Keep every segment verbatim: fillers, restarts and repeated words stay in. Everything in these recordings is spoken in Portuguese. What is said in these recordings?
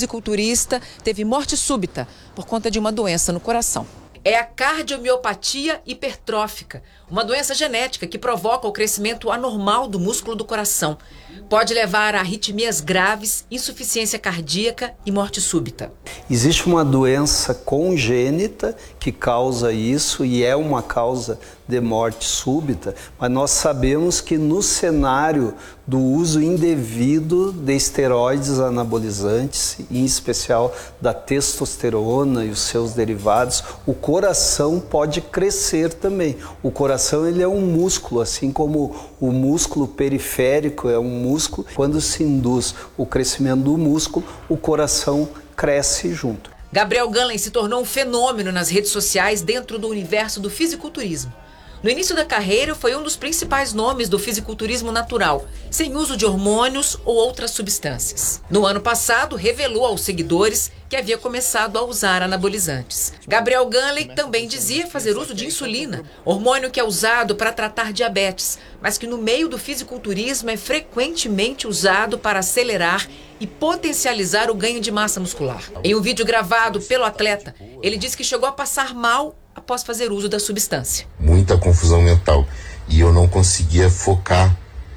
fisiculturista teve morte súbita por conta de uma doença no coração. É a cardiomiopatia hipertrófica, uma doença genética que provoca o crescimento anormal do músculo do coração. Pode levar a arritmias graves, insuficiência cardíaca e morte súbita. Existe uma doença congênita que causa isso e é uma causa de morte súbita, mas nós sabemos que no cenário do uso indevido de esteroides anabolizantes, em especial da testosterona e os seus derivados, o coração pode crescer também. O coração ele é um músculo, assim como o músculo periférico é um músculo. Quando se induz o crescimento do músculo, o coração cresce junto. Gabriel Gunley se tornou um fenômeno nas redes sociais dentro do universo do fisiculturismo. No início da carreira, foi um dos principais nomes do fisiculturismo natural, sem uso de hormônios ou outras substâncias. No ano passado, revelou aos seguidores que havia começado a usar anabolizantes. Gabriel Gunley também dizia fazer uso de insulina, hormônio que é usado para tratar diabetes, mas que no meio do fisiculturismo é frequentemente usado para acelerar e potencializar o ganho de massa muscular. Em um vídeo gravado pelo atleta, ele disse que chegou a passar mal após fazer uso da substância. Muita confusão mental. E eu não conseguia focar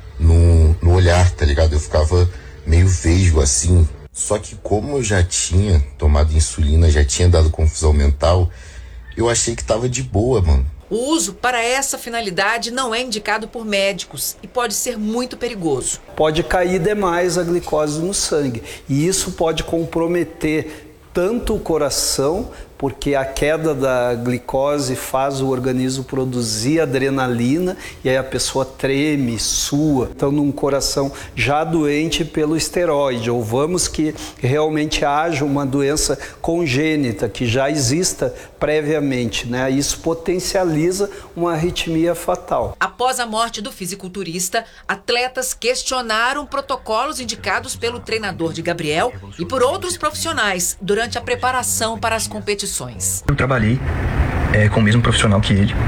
no, no olhar, tá ligado? Eu ficava meio vesgo assim. Só que como eu já tinha tomado insulina, já tinha dado confusão mental, eu achei que tava de boa, mano. O uso para essa finalidade não é indicado por médicos e pode ser muito perigoso. Pode cair demais a glicose no sangue e isso pode comprometer tanto o coração, porque a queda da glicose faz o organismo produzir adrenalina e aí a pessoa treme, sua. Então, num coração já doente pelo esteroide, ou vamos que realmente haja uma doença congênita, que já exista previamente, né? Isso potencializa uma arritmia fatal. Após a morte do fisiculturista, atletas questionaram protocolos indicados pelo treinador de Gabriel e por outros profissionais durante a preparação para as competições. Eu trabalhei é, com o mesmo profissional que ele,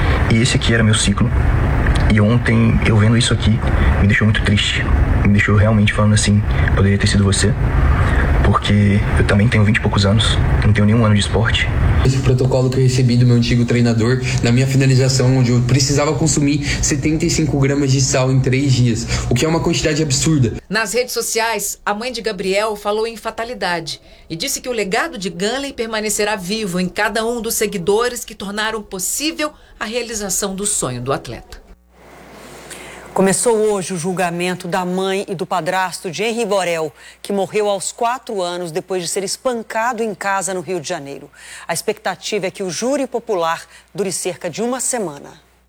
e esse aqui era meu ciclo, e ontem eu vendo isso aqui me deixou muito triste, me deixou realmente falando assim, poderia ter sido você, porque eu também tenho vinte e poucos anos, não tenho nenhum ano de esporte. Esse protocolo que eu recebi do meu antigo treinador, na minha finalização, onde eu precisava consumir setenta e cinco gramas de sal em três dias, o que é uma quantidade absurda. Nas redes sociais, a mãe de Gabriel falou em fatalidade e disse que o legado de Gunley permanecerá vivo em cada um dos seguidores que tornaram possível a realização do sonho do atleta. Começou hoje o julgamento da mãe e do padrasto de Henri Borel, que morreu aos quatro anos depois de ser espancado em casa no Rio de Janeiro. A expectativa é que o júri popular dure cerca de uma semana.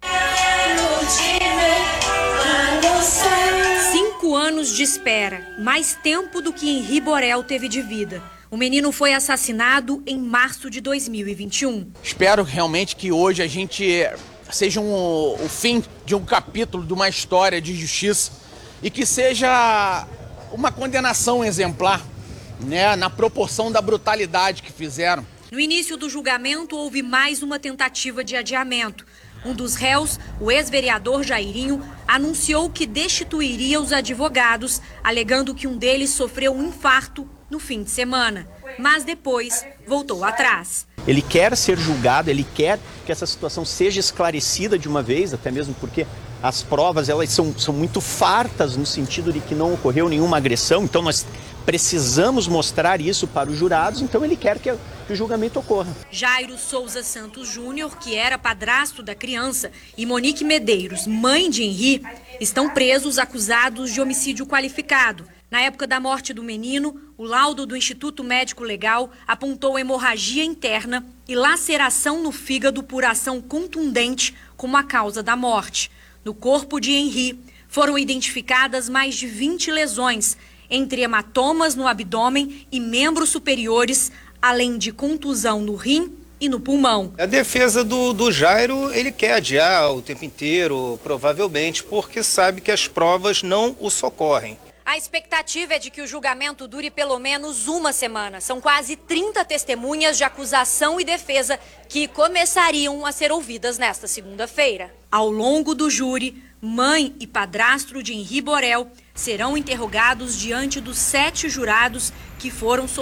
Cinco anos de espera, mais tempo do que Henri Borel teve de vida. O menino foi assassinado em março de dois mil e vinte e um. Espero realmente que hoje a gente seja um, o fim de um capítulo de uma história de justiça e que seja uma condenação exemplar, né, na proporção da brutalidade que fizeram. No início do julgamento, houve mais uma tentativa de adiamento. Um dos réus, o ex-vereador Jairinho, anunciou que destituiria os advogados, alegando que um deles sofreu um infarto no fim de semana. Mas depois voltou atrás. Ele quer ser julgado, ele quer que essa situação seja esclarecida de uma vez, até mesmo porque as provas elas são, são muito fartas no sentido de que não ocorreu nenhuma agressão, então nós precisamos mostrar isso para os jurados, então ele quer que, que o julgamento ocorra. Jairo Souza Santos Júnior, que era padrasto da criança, e Monique Medeiros, mãe de Henri, estão presos acusados de homicídio qualificado. Na época da morte do menino, o laudo do Instituto Médico Legal apontou hemorragia interna e laceração no fígado por ação contundente como a causa da morte. No corpo de Henri foram identificadas mais de vinte lesões, entre hematomas no abdômen e membros superiores, além de contusão no rim e no pulmão. A defesa do, do Jairo, ele quer adiar o tempo inteiro, provavelmente, porque sabe que as provas não o socorrem. A expectativa é de que o julgamento dure pelo menos uma semana. São quase trinta testemunhas de acusação e defesa que começariam a ser ouvidas nesta segunda-feira. Ao longo do júri, mãe e padrasto de Henri Borel serão interrogados diante dos sete jurados que foram